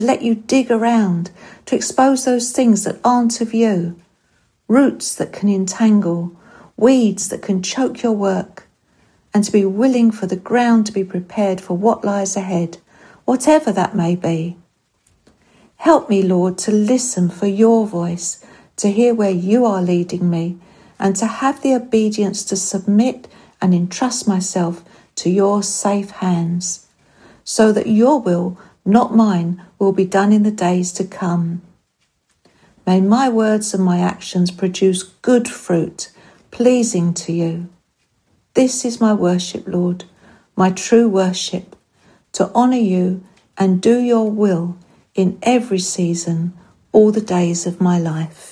let you dig around to expose those things that aren't of you, roots that can entangle, weeds that can choke your work, and to be willing for the ground to be prepared for what lies ahead, whatever that may be. Help me, Lord, to listen for your voice, to hear where you are leading me, and to have the obedience to submit and entrust myself to your safe hands, so that your will, not mine, will be done in the days to come. May my words and my actions produce good fruit, pleasing to you. This is my worship, Lord, my true worship, to honour you and do your will in every season, all the days of my life.